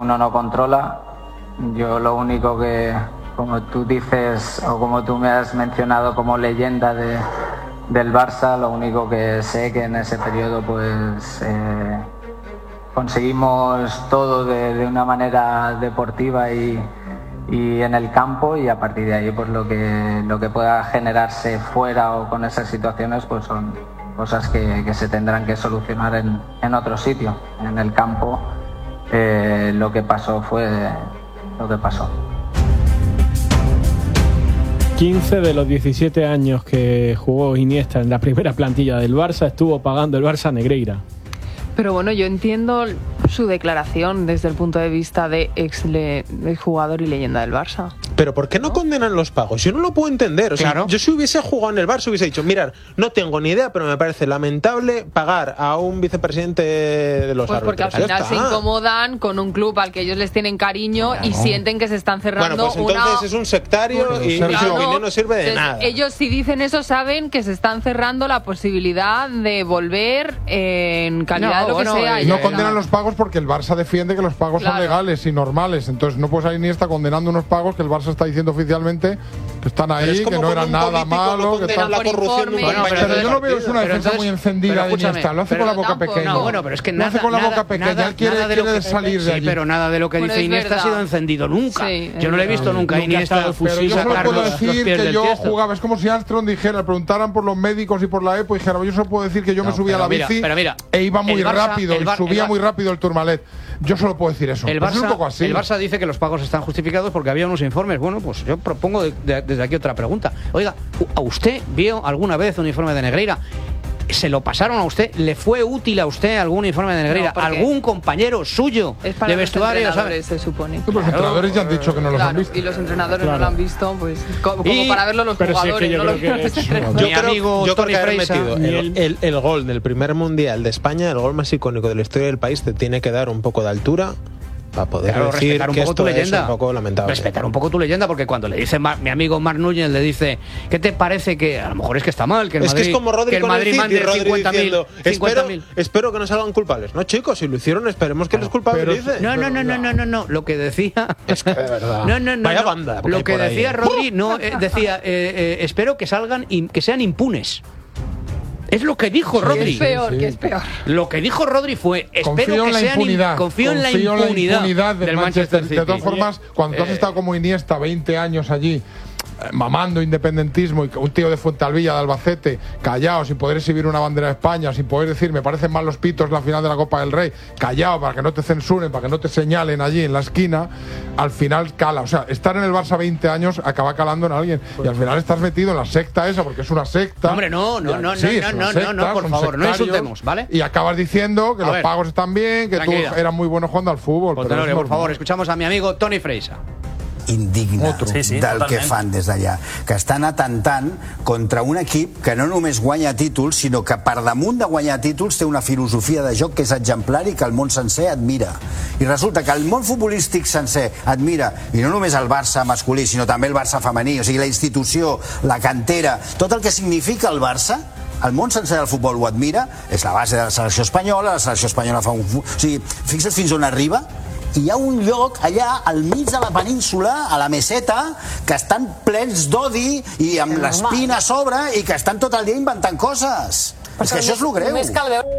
uno no controla. Yo lo único que, como tú dices o como tú me has mencionado como leyenda del Barça, lo único que sé que en ese periodo pues conseguimos todo de una manera deportiva y en el campo, y a partir de ahí pues lo que pueda generarse fuera o con esas situaciones pues son cosas que se tendrán que solucionar en otro sitio. En el campo lo que pasó fue lo que pasó. 15 de los 17 años que jugó Iniesta en la primera plantilla del Barça estuvo pagando el Barça a Negreira. Pero bueno, yo entiendo su declaración desde el punto de vista de exjugador y leyenda del Barça. Pero ¿por qué no condenan los pagos? Yo no lo puedo entender. O sea, Claro. yo si hubiese jugado en el Barça hubiese dicho, mirad, no tengo ni idea, pero me parece lamentable pagar a un vicepresidente de los Pues porque al árbitros. final se incomodan con un club al que ellos les tienen cariño y sienten que se están cerrando Bueno, pues entonces es un sectario y su opinión no sirve de Entonces, nada. ellos si dicen eso saben que se están cerrando la posibilidad de volver en calidad de lo que sea. No condenan los pagos porque el Barça defiende que los pagos son legales y normales. Entonces no puedes ahí ni estar condenando unos pagos que el Barça está diciendo oficialmente que están ahí, que no eran nada malo, que están la corrupción de un compañero. Pero yo lo veo, es una defensa muy encendida de Iniesta. Lo hace con la boca pequeña. No, bueno, pero es que lo hace con la boca pequeña. Él quiere salir de allí. Sí, pero nada de lo que Bueno, dice es Iniesta ha verdad. sido encendido nunca. Sí, Yo no le he visto nunca a Iniesta Pero yo solo puedo decir pies que del yo tiesto. jugaba. Es como si Armstrong dijera, preguntaran por los médicos y por la EPO y dijera, yo solo puedo decir que yo me subía a la bici e iba muy rápido y subía muy rápido el Tourmalet. Yo solo puedo decir eso. El Pues es un poco así. Barça dice que los pagos están justificados porque había unos informes. Bueno, pues yo propongo desde aquí otra pregunta. Oiga, ¿a usted vio alguna vez un informe de Negreira? ¿Se lo pasaron a usted? ¿Le fue útil a usted algún informe de Negreira? No, porque ¿Algún compañero suyo Es para de los vestuario? entrenadores, ¿sabe? se supone. Los entrenadores ya han dicho que no los han visto. Y los entrenadores no lo han visto, pues como para verlo los pero sí, jugadores. que yo no lo creo que vieron los es- entrenadores. Yo creo que haber Freisa, metido el gol del primer mundial de España, el gol más icónico de la historia del país, te tiene que dar un poco de altura para poder Claro, decir respetar un que poco esto tu es leyenda. un poco lamentable. Respetar un poco tu leyenda, porque cuando le dice mi amigo Marc Núñez, le dice, ¿qué te parece que a lo mejor es que está mal? Que el Es Madrid, que es como Rodri que el con el Madrid City, mande Rodri 50.000. diciendo, 50.000. espero que no salgan culpables. No, chicos, si lo hicieron, esperemos que les culpabilice. No, lo que decía... Es que de verdad. No. Vaya banda. Lo que por ahí. decía Rodri, decía, espero que salgan y que sean impunes. Es lo que dijo Rodri. Es peor, que es peor. Lo que dijo Rodri fue, espero Confío que en la sean impunidad. confío en la impunidad del Manchester City. De todas formas, cuando tú has estado como Iniesta 20 años allí, mamando independentismo, y un tío de Fuentealbilla, de Albacete, callado, sin poder exhibir una bandera de España, sin poder decir, me parecen mal los pitos la final de la Copa del Rey, callado para que no te censuren, para que no te señalen allí en la esquina, al final cala. O sea, estar en el Barça 20 años acaba calando en alguien. Y al final estás metido en la secta esa, porque es una secta. Hombre, no, Sí, es una secta, por son favor, no sectarios, insultemos, ¿vale? Y acabas diciendo que A los ver, pagos están bien, que tranquilidad. tú eras muy bueno jugando al fútbol. Por pero es favor, normal. escuchamos a mi amigo Toni Freisa. Indigna Sí, sí, del que totalment. fan des d'allà, que estan atentant contra un equip que no només guanya títols, sinó que per damunt de guanyar títols té una filosofia de joc que és exemplar i que el món sencer admira. I resulta que el món futbolístic sencer admira, i no només el Barça masculí, sinó també el Barça femení, o sigui, la institució, la cantera, tot el que significa el Barça, el món sencer del futbol ho admira, és la base de la selecció espanyola fa un... O sigui, fixa't fins on arriba. I hi ha un lloc allà al mig de la península, a la meseta, que estan plens d'odi i amb l'espina a sobre i que estan tot el dia inventant coses. És que això és lo greu. Només cal veure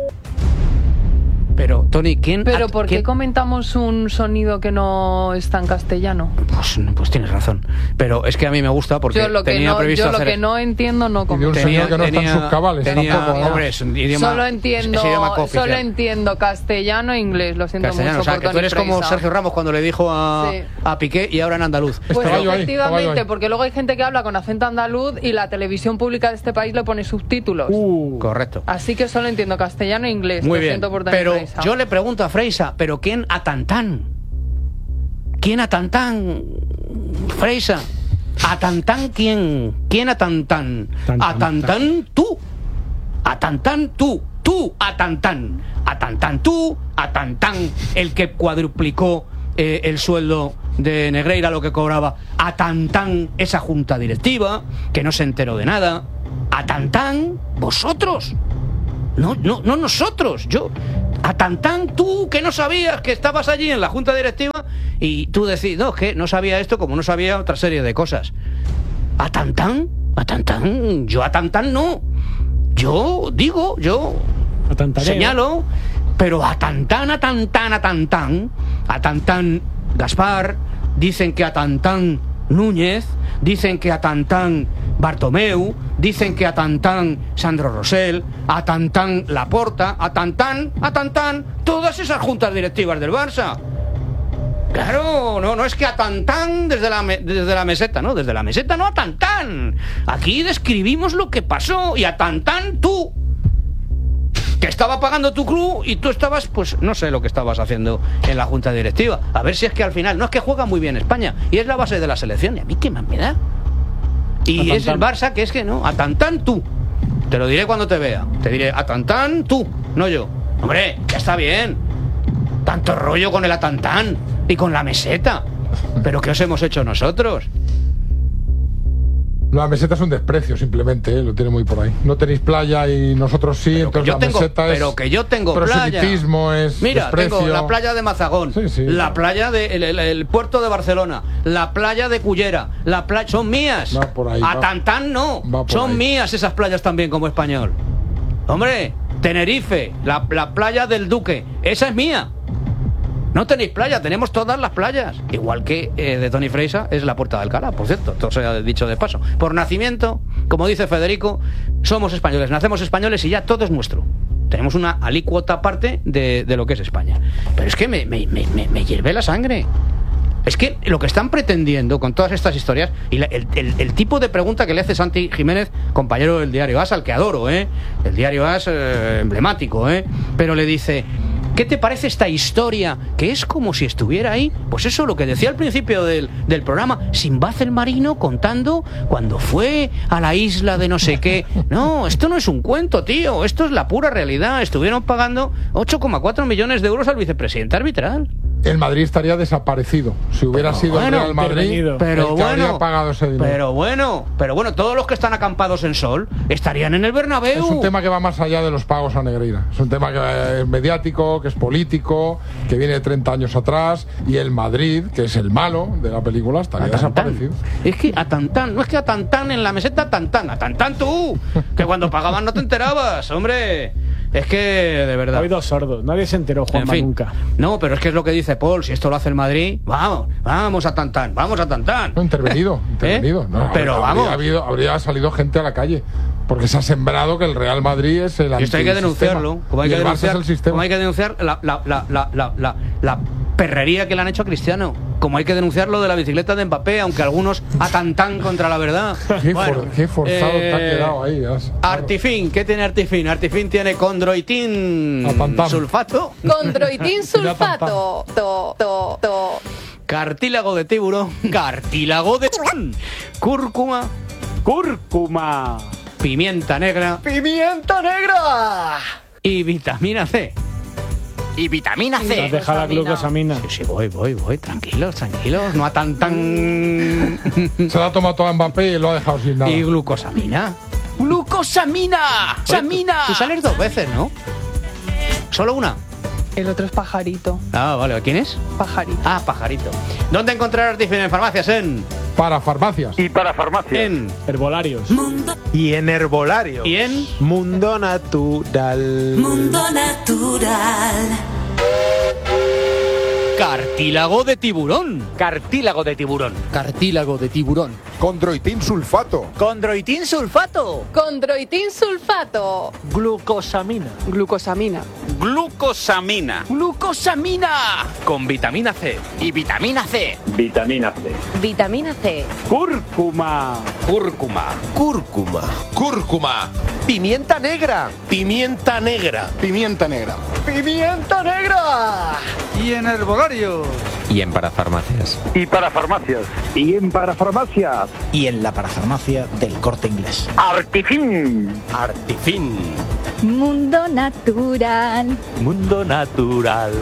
Pero, Toni, Pero ¿por qué comentamos un sonido que no está en castellano? Pues tienes razón. Pero es que a mí me gusta porque Yo lo que tenía no, previsto yo lo hacer... que no entiendo no comento. Tenía que no están sus cabales tampoco, ¿no? Hombre, es un idioma... Solo entiendo, es idioma cooficial. solo entiendo castellano e inglés. Lo siento Castellano, mucho o sea, por que tú Toni eres como Freisa. Sergio Ramos cuando le dijo Sí. a Piqué y ahora en andaluz. Pues Estaba yo ahí. efectivamente, porque luego hay gente que habla con acento andaluz y la televisión pública de este país le pone subtítulos. Correcto. Así que solo entiendo castellano e inglés. Muy Lo bien, siento por Toni pero Freisa. yo le pregunto a Freisa, ¿pero quién a Tantán? ¿Quién a Tantán? Freisa. ¿A Tantán quién? ¿Quién a Tantán? ¿A Tantán tú? ¿A Tantán tú? Tú a Tantán. ¿A Tantán tú? ¿A Tantán el que cuadruplicó el sueldo de Negreira, lo que cobraba? ¿A Tantán esa junta directiva que no se enteró de nada? ¿A Tantán vosotros? No nosotros. Yo, a Tantán, tú que no sabías que estabas allí en la junta directiva y tú decís, no, es que no sabía esto como no sabía otra serie de cosas. ¿A Tantán? Yo a Tantán no. Yo digo, señalo, pero a Tantán, Gaspar, dicen que a Tantán Núñez, dicen que a Tantán Bartomeu, dicen que a Tantán Sandro Rosell, a Tantán Laporta, a Tantán, todas esas juntas directivas del Barça. Claro, no es que a Tantán desde la meseta, ¿no? Desde la meseta no a Tantán. Aquí describimos lo que pasó y a Tantán tú, que estaba pagando tu club y tú estabas, pues no sé lo que estabas haciendo en la junta directiva. A ver si es que al final, no es que juega muy bien España y es la base de la selección y a mí qué más me da. Y es el Barça que es que no, a Tantán tú. Te lo diré cuando te vea. Te diré, a Tantán tú, no yo. Hombre, ya está bien. Tanto rollo con el Atantán y con la meseta. ¿Pero qué os hemos hecho nosotros? La meseta es un desprecio, simplemente, lo tiene muy por ahí. No tenéis playa y nosotros sí, pero entonces la meseta es... Pero que yo tengo proselitismo, es mira, desprecio. tengo la playa de Mazagón, sí, la playa el puerto de Barcelona, la playa de Cullera, son mías. Va por ahí, a Tantán no, son mías esas playas también como español. Hombre, Tenerife, la playa del Duque, esa es mía. No tenéis playa, tenemos todas las playas. Igual que de Toni Freisa es la Puerta de Alcalá, por cierto, todo se ha dicho de paso. Por nacimiento, como dice Federico, somos españoles, nacemos españoles y ya todo es nuestro. Tenemos una alícuota aparte de lo que es España. Pero es que me hierve la sangre. Es que lo que están pretendiendo con todas estas historias y el tipo de pregunta que le hace Santi Jiménez, compañero del diario AS, al que adoro, el diario AS emblemático, pero le dice... ¿Qué te parece esta historia? Que es como si estuviera ahí. Pues eso, lo que decía al principio del programa, Sinbad el marino contando cuando fue a la isla de no sé qué. No, esto no es un cuento, tío. Esto es la pura realidad. Estuvieron pagando 8,4 millones de euros al vicepresidente arbitral. El Madrid estaría desaparecido si hubiera sido el Real Madrid, pero que habría pagado ese dinero. Pero bueno, todos los que están acampados en Sol estarían en el Bernabéu. Es un tema que va más allá de los pagos a Negreira. Es un tema que es mediático, que es político, que viene de 30 años atrás, y el Madrid, que es el malo de la película, estaría desaparecido. Es que a Tantán, no es que a Tantán en la meseta, a Tantán tú, que cuando pagaban no te enterabas, hombre. Es que, de verdad. Ha habido sordos, nadie se enteró, Juanma, nunca. No, pero es que es lo que dice Paul, si esto lo hace el Madrid, vamos a Tantán. No, intervenido. No, pero habría salido gente a la calle. Porque se ha sembrado que el Real Madrid es el antisistema. Y esto hay que denunciarlo. Como hay que denunciar la perrería que le han hecho a Cristiano. Como hay que denunciar lo de la bicicleta de Mbappé, aunque algunos a Tantán contra la verdad. Qué forzado te ha quedado ahí. Artifin, ¿qué tiene Artifin? Artifin tiene condroitín sulfato. Condroitín sulfato. Cartílago de tiburón. Cartílago de cúrcuma. Pimienta negra. Y vitamina C. Deja la glucosamina. Sí, voy. Tranquilos. No a tan. Se la ha tomado toda Mbappé y lo ha dejado sin nada. Y glucosamina. Tú sales 2 veces, ¿no? ¿Solo una? El otro es Pajarito. Ah, vale. ¿Quién es? Pajarito. Ah, Pajarito. ¿Dónde encontrar Artifin en farmacias? Para farmacias. Y para farmacias. En herbolarios. Y en herbolarios. Y en Mundo Natural. Cartílago de tiburón. Condroitín sulfato. Glucosamina. Con vitamina C. Y vitamina C. Cúrcuma. Pimienta negra. Y en herbolarios. Y en parafarmacias. Y para farmacias. Y en la parafarmacia del Corte Inglés. Artifin. Mundo natural.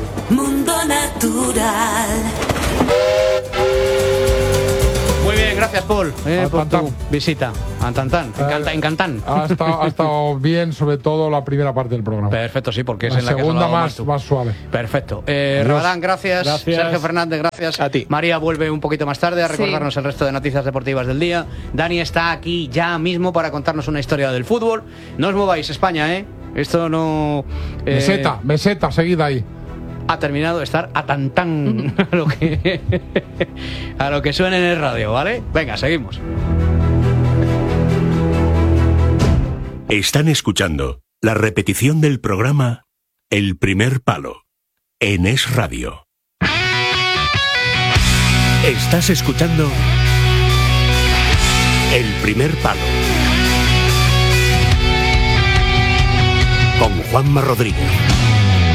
Muy bien, gracias. gracias, Paul, por tu visita a Tantán. Encantán. Ha estado bien, sobre todo la primera parte del programa. Perfecto, sí, porque es en la que segunda has hablado más suave. Perfecto. Ramadán, gracias. Sergio Fernández, gracias. A ti. María vuelve un poquito más tarde a recordarnos el resto de noticias deportivas del día. Dani está aquí ya mismo para contarnos una historia del fútbol. No os mováis, España, ¿eh? Esto no... Meseta, seguida ahí. Ha terminado de estar a tantán a lo que suena en el radio, ¿vale? Venga, seguimos. Están escuchando la repetición del programa El Primer Palo en Es Radio. Estás escuchando El Primer Palo con Juanma Rodríguez.